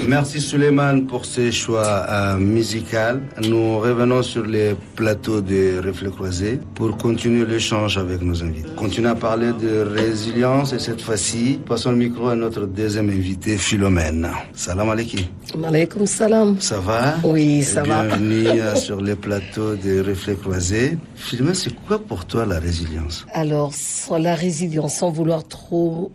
Merci Souleymane pour ces choix musicaux. Nous revenons sur les plateaux de Reflets Croisés pour continuer l'échange avec nos invités. Continuons à parler de résilience et cette fois-ci, passons le micro à notre deuxième invité, Philomène. Salam alaikum. Alaikum salam. Ça va? Oui, ça va. Bienvenue sur les plateaux de Reflets Croisés. Philomène, c'est quoi pour toi la résilience? Alors, la résilience, sans vouloir trop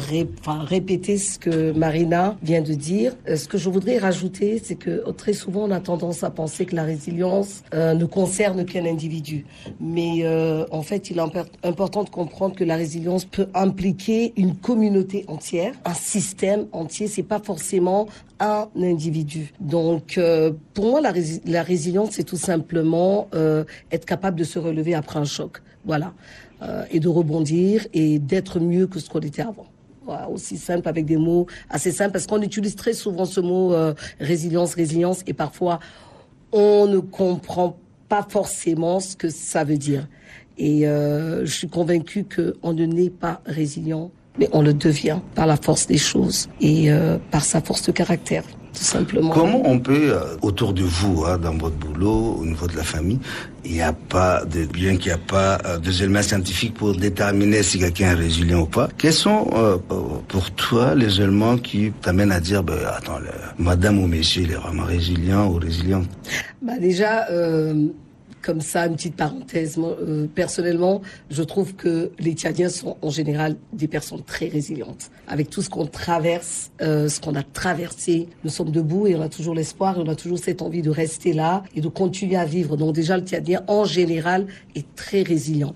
répéter ce que Marina vient de dire, ce que je voudrais rajouter, c'est que très souvent on a tendance à penser que la résilience ne concerne qu'un individu. Mais en fait, il est important de comprendre que la résilience peut impliquer une communauté entière, un système entier. C'est pas forcément un individu. Donc, pour moi, la résilience, c'est tout simplement être capable de se relever après un choc. Voilà. Et de rebondir et d'être mieux que ce qu'on était avant. Voilà, aussi simple, avec des mots assez simples, parce qu'on utilise très souvent ce mot résilience, et parfois on ne comprend pas forcément ce que ça veut dire. Et je suis convaincue qu'on ne naît pas résilient, mais on le devient par la force des choses et par sa force de caractère. Tout simplement. Comment on peut, autour de vous, dans votre boulot, au niveau de la famille, il n'y a pas bien qu'il n'y a pas de éléments scientifiques pour déterminer si quelqu'un est résilient ou pas. Quels sont, pour toi, les éléments qui t'amènent à dire, attends, madame ou monsieur, il est vraiment résilient ou résiliente? Déjà, comme ça, une petite parenthèse. Personnellement, je trouve que les Tchadiens sont en général des personnes très résilientes. Avec tout ce qu'on traverse, ce qu'on a traversé, nous sommes debout et on a toujours l'espoir et on a toujours cette envie de rester là et de continuer à vivre. Donc déjà, le Tchadien, en général, est très résilient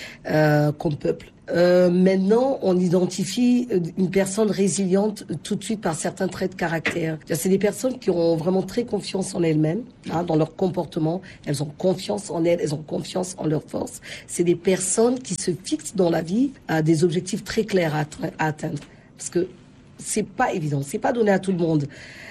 comme peuple. Maintenant, on identifie une personne résiliente tout de suite par certains traits de caractère. C'est des personnes qui ont vraiment très confiance en elles-mêmes, dans leur comportement. Elles ont confiance en elles, elles ont confiance en leurs forces. C'est des personnes qui se fixent dans la vie à des objectifs très clairs à atteindre. Parce que c'est pas évident, c'est pas donné à tout le monde.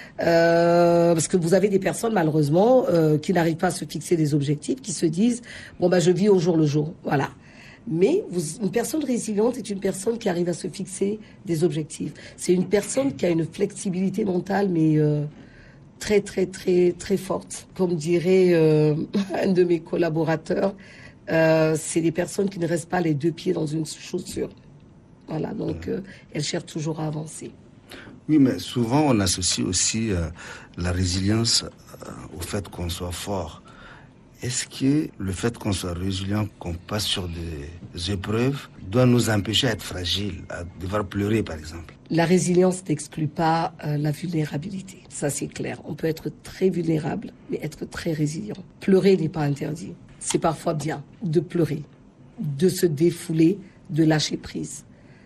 Parce que vous avez des personnes malheureusement qui n'arrivent pas à se fixer des objectifs, qui se disent je vis au jour le jour, voilà. Mais une personne résiliente est une personne qui arrive à se fixer des objectifs. C'est une personne qui a une flexibilité mentale, mais très, très, très, très forte. Comme dirait un de mes collaborateurs, c'est des personnes qui ne restent pas les deux pieds dans une chaussure. Voilà, donc elles cherchent toujours à avancer. Oui, mais souvent on associe aussi la résilience au fait qu'on soit fort. Est-ce que le fait qu'on soit résilient, qu'on passe sur des épreuves, doit nous empêcher d'être fragiles, à devoir pleurer par exemple? La résilience n'exclut pas la vulnérabilité. Ça c'est clair. On peut être très vulnérable, mais être très résilient. Pleurer n'est pas interdit. C'est parfois bien de pleurer, de se défouler, de lâcher prise.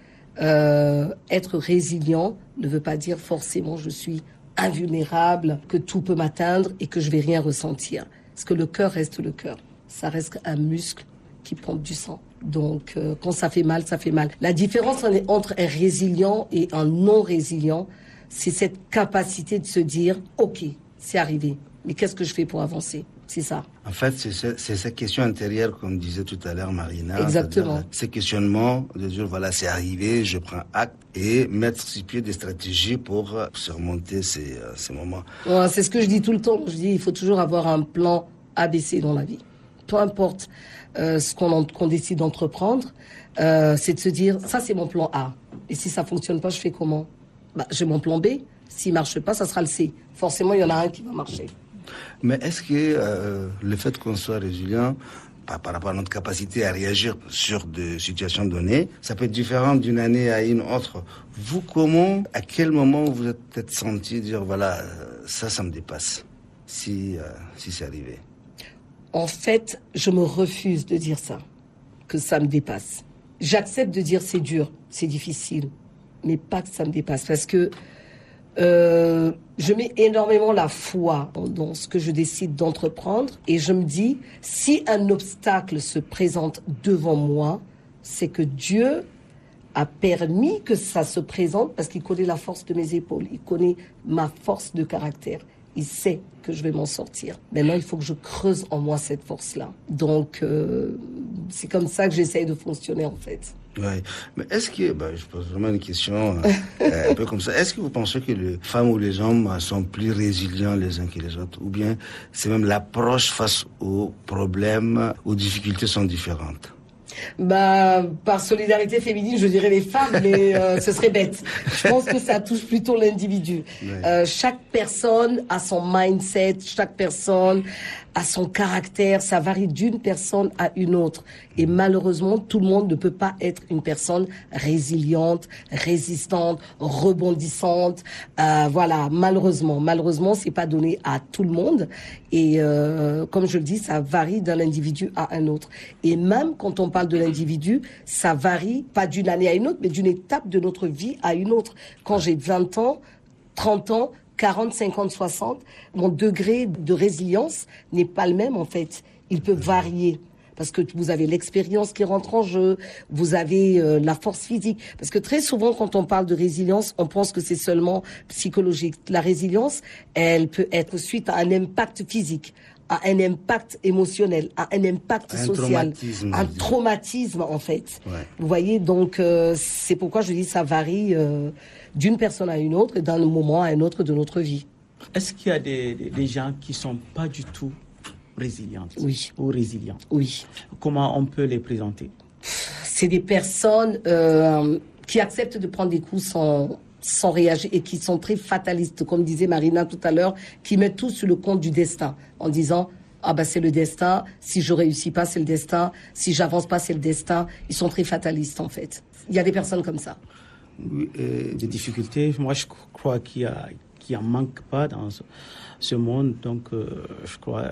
Être résilient ne veut pas dire forcément je suis invulnérable, que tout peut m'atteindre et que je vais rien ressentir. Parce que le cœur reste le cœur. Ça reste un muscle qui pompe du sang. Donc, quand ça fait mal, ça fait mal. La différence entre un résilient et un non résilient, c'est cette capacité de se dire, OK, c'est arrivé, mais qu'est-ce que je fais pour avancer? C'est ça. En fait, c'est cette question intérieure, comme disait tout à l'heure Marina. Exactement. Ces questionnements de dire, voilà, c'est arrivé, je prends acte et mettre sur pied des stratégies pour surmonter ces moments. Ouais, c'est ce que je dis tout le temps. Je dis, il faut toujours avoir un plan ABC dans la vie. Peu importe ce qu'on décide d'entreprendre, c'est de se dire, ça c'est mon plan A. Et si ça fonctionne pas, je fais comment? J'ai mon plan B. S'il marche pas, ça sera le C. Forcément, il y en a un qui va marcher. Mais est-ce que le fait qu'on soit résilient par rapport à notre capacité à réagir sur des situations données, ça peut être différent d'une année à une autre? Vous, à quel moment vous êtes peut-être senti dire, voilà, ça me dépasse, si c'est arrivé? En fait, je me refuse de dire ça, que ça me dépasse. J'accepte de dire c'est dur, c'est difficile, mais pas que ça me dépasse, parce que je mets énormément la foi dans ce que je décide d'entreprendre et je me dis, si un obstacle se présente devant moi, c'est que Dieu a permis que ça se présente parce qu'il connaît la force de mes épaules, il connaît ma force de caractère. Il sait que je vais m'en sortir. Maintenant, il faut que je creuse en moi cette force-là. Donc, c'est comme ça que j'essaye de fonctionner, en fait. Ouais. Mais est-ce que, je pose vraiment une question un peu comme ça, est-ce que vous pensez que les femmes ou les hommes sont plus résilients les uns que les autres, ou bien c'est même l'approche face aux problèmes, aux difficultés sont différentes? Par solidarité féminine, je dirais les femmes, mais ce serait bête. Je pense que ça touche plutôt l'individu. Ouais. Chaque personne a son mindset, chaque personne a son caractère, ça varie d'une personne à une autre. Et malheureusement, tout le monde ne peut pas être une personne résiliente, résistante, rebondissante. Voilà, malheureusement, c'est pas donné à tout le monde. Et comme je le dis, ça varie d'un individu à un autre. Et même quand on parle de l'individu, ça varie pas d'une année à une autre, mais d'une étape de notre vie à une autre. Quand j'ai 20 ans, 30 ans, 40, 50, 60, mon degré de résilience n'est pas le même en fait. Il peut varier parce que vous avez l'expérience qui rentre en jeu, vous avez la force physique. Parce que très souvent, quand on parle de résilience, on pense que c'est seulement psychologique. La résilience, elle peut être suite à un impact physique, à un impact émotionnel, à un impact social, un traumatisme en fait. Ouais. Vous voyez, donc c'est pourquoi je dis ça varie d'une personne à une autre et d'un moment à un autre de notre vie. Est-ce qu'il y a des gens qui ne sont pas du tout résilientes? Oui. Ou résilients? Oui. Comment on peut les présenter? C'est des personnes qui acceptent de prendre des coups sans réagir et qui sont très fatalistes, comme disait Marina tout à l'heure, qui mettent tout sur le compte du destin en disant c'est le destin, si je réussis pas c'est le destin, si j'avance pas c'est le destin. Ils sont très fatalistes en fait. Il y a des personnes comme ça. Oui, des difficultés, moi je crois qu'il en manque pas dans ce monde, donc je crois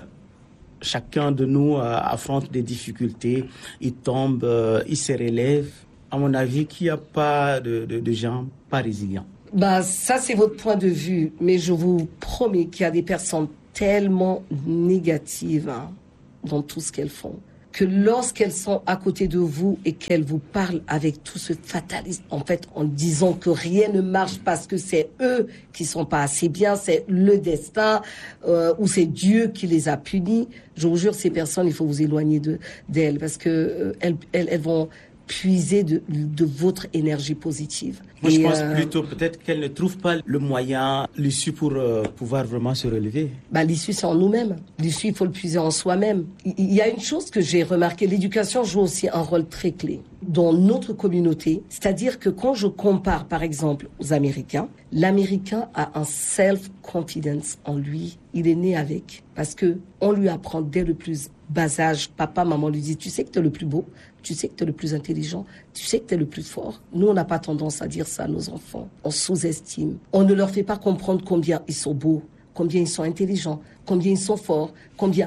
chacun de nous affronte des difficultés, il tombe, il se relève. À mon avis, qu'il n'y a pas de gens pas résilients. Ça, c'est votre point de vue. Mais je vous promets qu'il y a des personnes tellement négatives dans tout ce qu'elles font, que lorsqu'elles sont à côté de vous et qu'elles vous parlent avec tout ce fatalisme, en fait, en disant que rien ne marche parce que c'est eux qui sont pas assez bien, c'est le destin, ou c'est Dieu qui les a punis. Je vous jure, ces personnes, il faut vous éloigner d'elles parce que elles vont puiser de votre énergie positive. Moi, je pense plutôt peut-être qu'elles ne trouvent pas le moyen, l'issue pour pouvoir vraiment se relever. L'issue, c'est en nous-mêmes. L'issue, il faut le puiser en soi-même. Il y a une chose que j'ai remarqué, l'éducation joue aussi un rôle très clé dans notre communauté. C'est-à-dire que quand je compare, par exemple, aux Américains, l'Américain a un self-confidence en lui. Il est né avec. Parce que on lui apprend dès le plus bas âge. Papa, maman lui dit, tu sais que tu es le plus beau, tu sais que tu es le plus intelligent, tu sais que tu es le plus fort. Nous, on n'a pas tendance à dire ça à nos enfants. On sous-estime. On ne leur fait pas comprendre combien ils sont beaux, combien ils sont intelligents, combien ils sont forts, combien...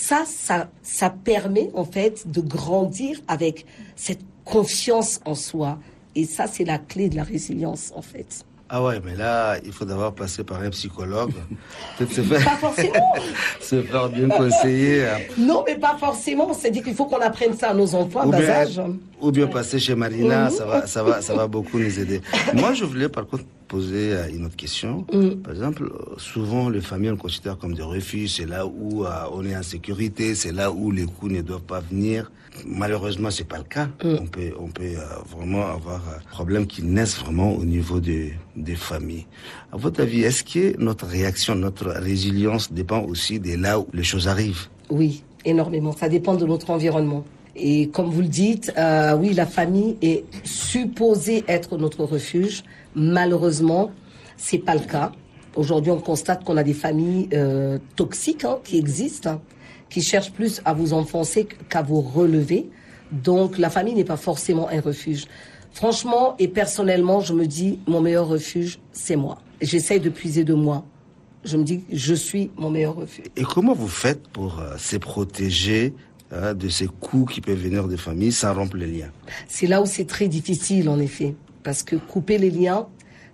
Ça permet, en fait, de grandir avec cette confiance en soi. Et ça, c'est la clé de la résilience, en fait. Ah ouais, mais là, il faut d'abord passer par un psychologue. Peut-être pas forcément. Se faire bien conseiller. Non, mais pas forcément. C'est-à-dire qu'il faut qu'on apprenne ça à nos enfants à bas âge. Ou bien passer chez Marina, ça va beaucoup nous aider. Moi, je voulais par contre poser une autre question. Par exemple, souvent les familles on considère comme des refuges, c'est là où on est en sécurité, c'est là où les coups ne doivent pas venir. Malheureusement, c'est pas le cas. On peut vraiment avoir problèmes qui naissent vraiment au niveau des familles. À votre avis, est-ce que notre réaction, notre résilience dépend aussi de là où les choses arrivent? Oui, énormément. Ça dépend de notre environnement. Et comme vous le dites, oui, la famille est supposée être notre refuge. Malheureusement, c'est pas le cas. Aujourd'hui, on constate qu'on a des familles toxiques qui existent, qui cherchent plus à vous enfoncer qu'à vous relever. Donc, la famille n'est pas forcément un refuge. Franchement et personnellement, je me dis, mon meilleur refuge, c'est moi. J'essaye de puiser de moi. Je me dis, je suis mon meilleur refuge. Et comment vous faites pour se protéger de ces coups qui peuvent venir des familles sans rompre les liens? C'est là où c'est très difficile, en effet. Parce que couper les liens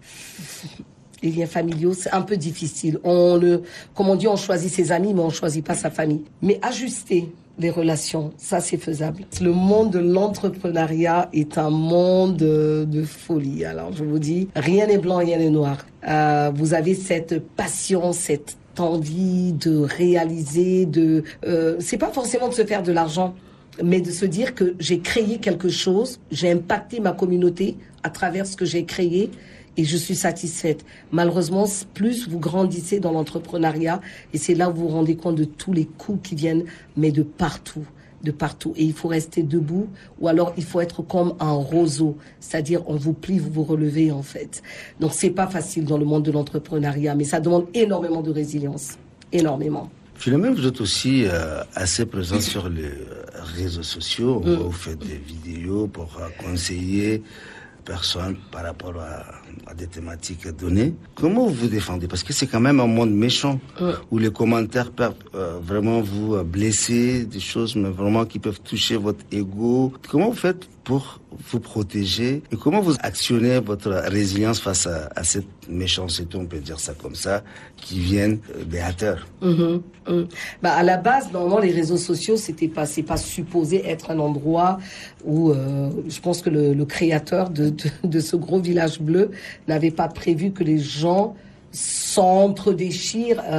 familiaux, c'est un peu difficile. Comme on dit, on choisit ses amis, mais on choisit pas sa famille. Mais ajuster les relations, ça c'est faisable. Le monde de l'entrepreneuriat est un monde de folie. Alors je vous dis, rien n'est blanc, rien n'est noir. Vous avez cette passion, cette envie de réaliser, c'est pas forcément de se faire de l'argent. mais de se dire que j'ai créé quelque chose, j'ai impacté ma communauté à travers ce que j'ai créé et je suis satisfaite. Malheureusement, plus vous grandissez dans l'entrepreneuriat et c'est là où vous vous rendez compte de tous les coups qui viennent, mais de partout. Et il faut rester debout ou alors il faut être comme un roseau, c'est-à-dire on vous plie, vous vous relevez en fait. Donc c'est pas facile dans le monde de l'entrepreneuriat, mais ça demande énormément de résilience, énormément. Philomène, vous êtes aussi assez présent sur les réseaux sociaux. Vous faites des vidéos pour conseiller personnes par rapport à des thématiques données. Comment vous vous défendez? Parce que c'est quand même un monde méchant où les commentaires peuvent vraiment vous blesser, des choses mais vraiment qui peuvent toucher votre ego. Comment vous faites pour vous protéger et comment vous actionnez votre résilience face à cette méchanceté, on peut dire ça comme ça, qui viennent des haters? Bah à la base, normalement, les réseaux sociaux, c'est pas supposé être un endroit où je pense que le créateur de ce gros village bleu n'avait pas prévu que les gens s'entre-déchirent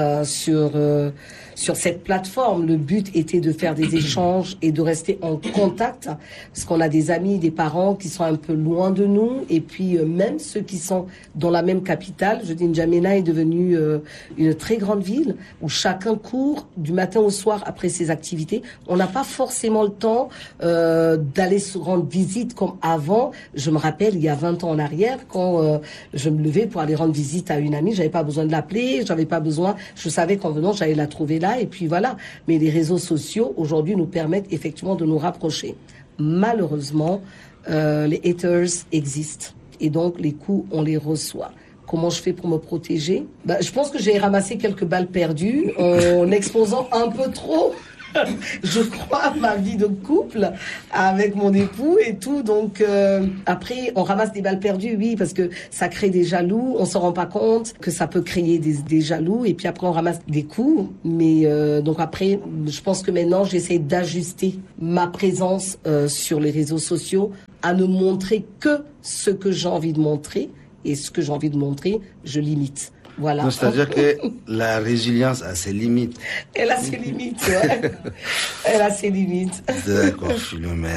sur cette plateforme. Le but était de faire des échanges et de rester en contact, parce qu'on a des amis, des parents qui sont un peu loin de nous, et puis même ceux qui sont dans la même capitale. Je dis, N'Djamena est devenue une très grande ville où chacun court du matin au soir après ses activités. On n'a pas forcément le temps d'aller se rendre visite comme avant. Je me rappelle, il y a 20 ans en arrière, quand je me levais pour aller rendre visite à une amie, j'avais pas besoin de l'appeler, je savais qu'en venant, j'allais la trouver là, et puis voilà. Mais les réseaux sociaux, aujourd'hui, nous permettent effectivement de nous rapprocher. Malheureusement, les haters existent. Et donc, les coups, on les reçoit. Comment je fais pour me protéger? Je pense que j'ai ramassé quelques balles perdues en exposant un peu trop, je crois, ma vie de couple avec mon époux et tout. Donc après, on ramasse des balles perdues, oui, parce que ça crée des jaloux. On s'en rend pas compte que ça peut créer des jaloux. Et puis après, on ramasse des coups. Mais donc après, je pense que maintenant, j'essaie d'ajuster ma présence sur les réseaux sociaux à ne montrer que ce que j'ai envie de montrer. Et ce que j'ai envie de montrer, je limite. Voilà. C'est-à-dire que la résilience a ses limites. Elle a ses limites, ouais. Elle a ses limites. D'accord, Philomène.